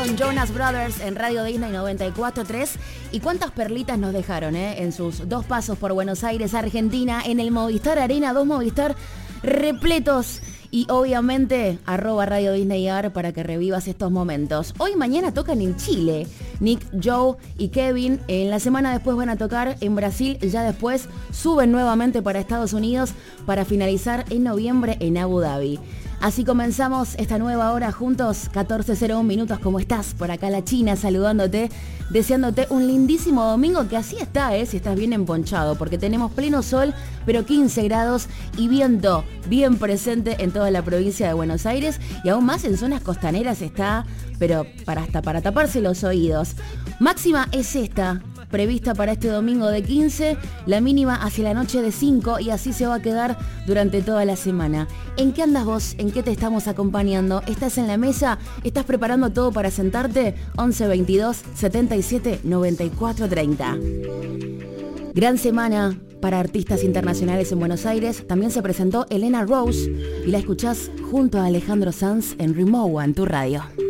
con Jonas Brothers en Radio Disney 94.3. ¿Y cuántas perlitas nos dejaron en sus 2 pasos por Buenos Aires, Argentina, en el Movistar Arena, 2 Movistar repletos? Y obviamente, @Radio Disney AR para que revivas estos momentos. Hoy y mañana tocan en Chile. Nick, Joe y Kevin. En la semana después van a tocar en Brasil. Ya después suben nuevamente para Estados Unidos para finalizar en noviembre en Abu Dhabi. Así comenzamos esta nueva hora juntos, 14:01 minutos. ¿Cómo estás? Por acá la China saludándote, deseándote un lindísimo domingo, que así está, si estás bien emponchado, porque tenemos pleno sol, pero 15 grados y viento bien presente en toda la provincia de Buenos Aires y aún más en zonas costaneras está, pero hasta para taparse los oídos. Máxima es esta, prevista para este domingo de 15, la mínima hacia la noche de 5 y así se va a quedar durante toda la semana. ¿En qué andas vos? ¿En qué te estamos acompañando? ¿Estás en la mesa? ¿Estás preparando todo para sentarte? 11 22 77 94 30. Gran semana para artistas internacionales en Buenos Aires. También se presentó Elena Rose y la escuchás junto a Alejandro Sanz en Rimowa en tu radio.